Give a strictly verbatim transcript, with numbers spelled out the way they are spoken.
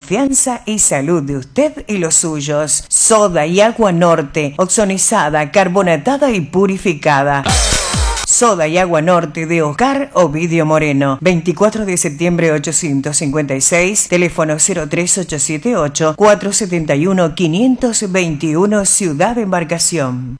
confianza y salud de usted y los suyos. Soda y agua Norte, oxonizada, carbonatada y purificada. Soda y agua Norte de Oscar Ovidio Moreno, veinticuatro de septiembre ochocientos cincuenta y seis, teléfono cero tres ocho siete ocho, cuatro siete uno, cinco dos uno, Ciudad de Embarcación.